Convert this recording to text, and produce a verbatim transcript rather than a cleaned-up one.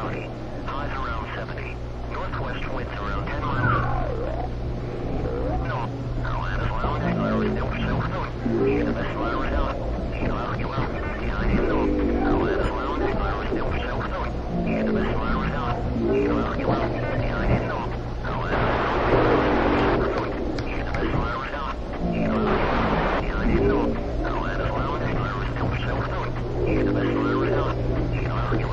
cloudy. Highs around seventy. Northwest winds around ten miles. No. Atlanta, Florida, still still snowing. The end of this letter is out.